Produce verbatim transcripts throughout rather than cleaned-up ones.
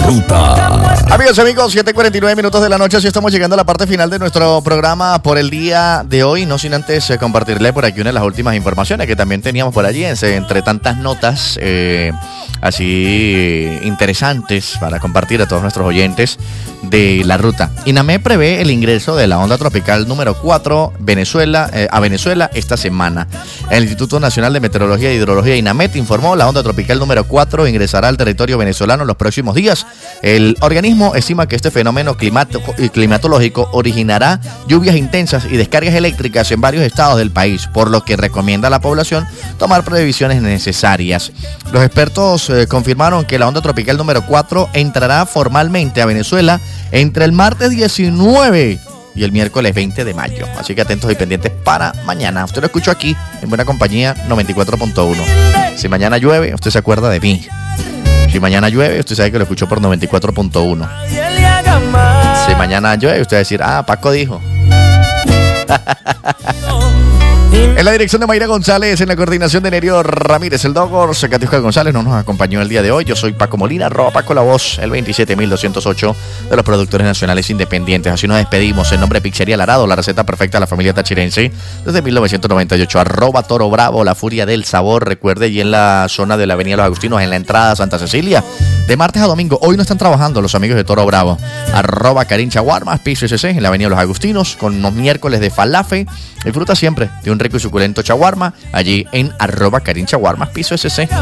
Ruta. Amigos y amigos, siete cuarenta y nueve minutos de la noche, así estamos llegando a la parte final de nuestro programa por el día de hoy. No sin antes eh, compartirle por aquí una de las últimas informaciones que también teníamos por allí, entre tantas notas eh, así interesantes para compartir a todos nuestros oyentes de la ruta. INAMED prevé el ingreso de la onda tropical número cuatro Venezuela, eh, a Venezuela esta semana. El Instituto Nacional de Meteorología e Hidrología INAMED informó la onda tropical número cuatro ingresará al territorio venezolano en los próximos días. El organismo estima que este fenómeno climato, climatológico originará lluvias intensas y descargas eléctricas en varios estados del país, por lo que recomienda a la población tomar previsiones necesarias. Los expertos eh, confirmaron que la onda tropical número cuatro entrará formalmente a Venezuela entre el martes diecinueve y el miércoles veinte de mayo. Así que atentos y pendientes para mañana. Usted lo escuchó aquí en Buena Compañía noventa y cuatro punto uno. Si mañana llueve, usted se acuerda de mí. Si mañana llueve, usted sabe que lo escuchó por noventa y cuatro punto uno. Si mañana llueve, usted va a decir, ah, Paco dijo. En la dirección de Mayra González, en la coordinación de Nerio Ramírez, el Dogors, Catiusca González no nos acompañó el día de hoy. Yo soy Paco Molina, arroba Paco la Voz, el veintisiete mil doscientos ocho de los productores nacionales independientes. Así nos despedimos en nombre de Pizzería Larado, la receta perfecta de la familia tachirense, desde mil novecientos noventa y ocho, arroba Toro Bravo, la furia del sabor. Recuerde, y en la zona de la Avenida Los Agustinos, en la entrada a Santa Cecilia, de martes a domingo. Hoy no están trabajando los amigos de Toro Bravo. Arroba Karin Chaguarmas, piso S C, en la Avenida Los Agustinos, con unos miércoles de falafe. Disfruta siempre de un rico y suculento chaguarma, allí en arroba Karin Chaguarmas, piso S C.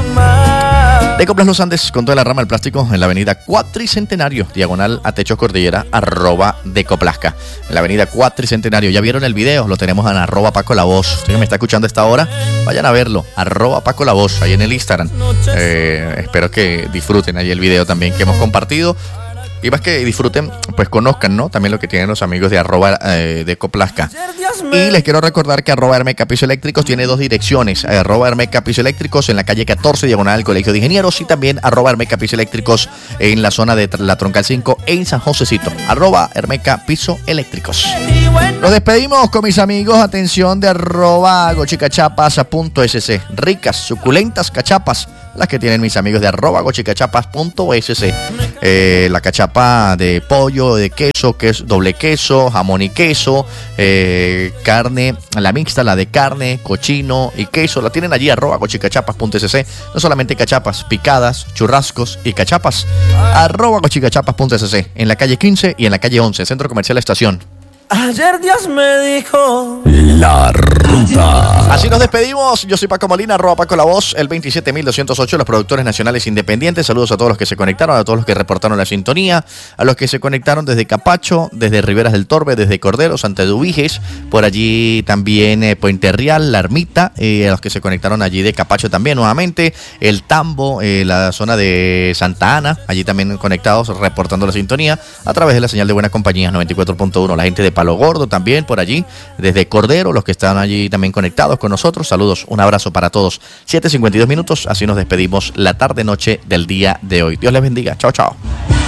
De Coplas Los Andes, con toda la rama del plástico, en la avenida Cuatricentenario, diagonal a Techos Cordillera, arroba de Coplasca. En la avenida Cuatricentenario, ¿ya vieron el video? Lo tenemos en arroba Paco la Voz. Usted que me está escuchando a esta hora, vayan a verlo, arroba Paco la Voz, ahí en el Instagram. Eh, espero que disfruten ahí el video también que hemos compartido. Y más que disfruten, pues conozcan, ¿no? También lo que tienen los amigos de arroba eh, de Coplasca. Y les quiero recordar que arroba Hermeca Piso Eléctricos tiene dos direcciones. Arroba Hermeca Piso Eléctricos en la calle catorce, diagonal al Colegio de Ingenieros. Y también arroba Hermeca Piso Eléctricos en la zona de la Troncal cinco en San Josecito. Arroba Hermeca Piso Eléctricos. Nos despedimos con mis amigos. Atención de arroba gochicachapas.sc. Ricas, suculentas cachapas, las que tienen mis amigos de arroba gochicachapas.sc. Eh, la cachapa de pollo, de queso, que es doble queso, jamón y queso, eh, carne, la mixta, la de carne, cochino y queso, la tienen allí, arroba gochicachapas.sc. No solamente cachapas, picadas, churrascos y cachapas, arroba gochicachapas.sc, en la calle quince y en la calle once, Centro Comercial Estación. Ayer Dios me dijo La Ruta. Así nos despedimos. Yo soy Paco Molina, arroba Paco la Voz, el veintisiete mil doscientos ocho, los productores nacionales independientes. Saludos a todos los que se conectaron, a todos los que reportaron la sintonía, a los que se conectaron desde Capacho, desde Riberas del Torbe, desde Cordero, Santa Eduviges, por allí también eh, Puente Real, La Ermita, eh, a los que se conectaron allí de Capacho también nuevamente, el Tambo, eh, la zona de Santa Ana, allí también conectados, reportando la sintonía a través de la señal de Buena Compañía noventa y cuatro punto uno. La gente de Palo Gordo también por allí, desde Cordero, los que están allí también conectados con nosotros. Saludos, un abrazo para todos. siete cincuenta y dos minutos, así nos despedimos la tarde-noche del día de hoy. Dios les bendiga. Chao, chao.